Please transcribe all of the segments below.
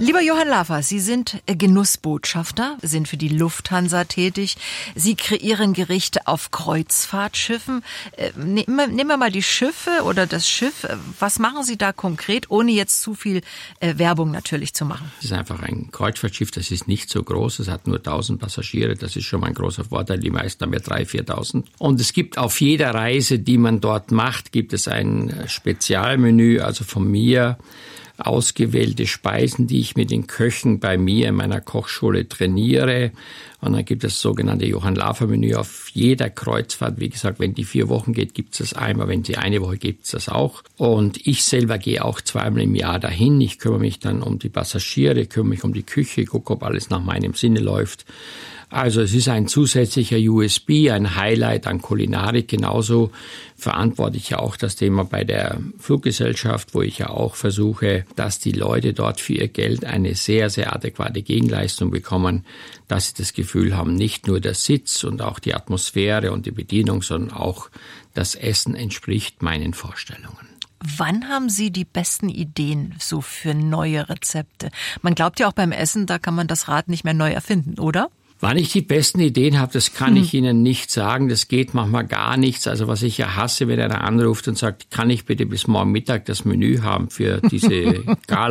Lieber Johann Lafer, Sie sind Genussbotschafter, sind für die Lufthansa tätig. Sie kreieren Gerichte auf Kreuzfahrtschiffen. Nehmen wir mal die Schiffe oder das Schiff. Was machen Sie da konkret, ohne jetzt zu viel Werbung natürlich zu machen? Es ist einfach ein Kreuzfahrtschiff, das ist nicht so groß. Es hat nur 1000 Passagiere. Das ist schon mal ein großer Vorteil. Die meisten haben ja 3.000, 4.000. Und es gibt auf jeder Reise, die man dort macht, gibt es ein Spezialmenü, also von mir ausgewählte Speisen, die ich mit den Köchen bei mir in meiner Kochschule trainiere. Und dann gibt es das sogenannte Johann-Lafer-Menü auf jeder Kreuzfahrt. Wie gesagt, wenn die 4 Wochen geht, gibt es das einmal. Wenn sie eine Woche gibt es das auch. Und ich selber gehe auch 2-mal im Jahr dahin. Ich kümmere mich dann um die Passagiere, kümmere mich um die Küche, gucke, ob alles nach meinem Sinne läuft. Also es ist ein zusätzlicher USB, ein Highlight an Kulinarik. Genauso verantworte ich ja auch das Thema bei der Fluggesellschaft, wo ich ja auch versuche, dass die Leute dort für ihr Geld eine sehr, sehr adäquate Gegenleistung bekommen, dass sie das Gefühl haben, nicht nur der Sitz und auch die Atmosphäre und die Bedienung, sondern auch das Essen entspricht meinen Vorstellungen. Wann haben Sie die besten Ideen so für neue Rezepte? Man glaubt ja auch beim Essen, da kann man das Rad nicht mehr neu erfinden, oder? Wann ich die besten Ideen habe, das kann ich Ihnen nicht sagen. Das geht manchmal gar nichts. Also was ich ja hasse, wenn einer anruft und sagt, kann ich bitte bis morgen Mittag das Menü haben für diese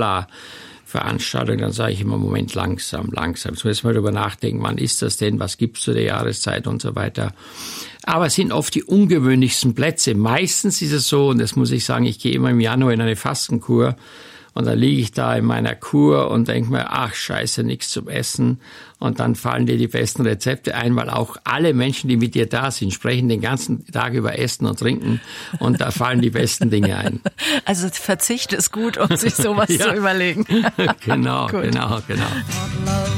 Gala-Veranstaltung, dann sage ich immer, Moment, langsam. Jetzt müssen wir darüber nachdenken, wann ist das denn, was gibt's zu der Jahreszeit und so weiter. Aber es sind oft die ungewöhnlichsten Plätze. Meistens ist es so, und das muss ich sagen, ich gehe immer im Januar in eine Fastenkur. Und dann liege ich da in meiner Kur und denke mir, ach scheiße, nichts zum Essen. Und dann fallen dir die besten Rezepte ein, weil auch alle Menschen, die mit dir da sind, sprechen den ganzen Tag über Essen und Trinken. Und da fallen die besten Dinge ein. Also Verzicht ist gut, um sich sowas zu überlegen. Genau.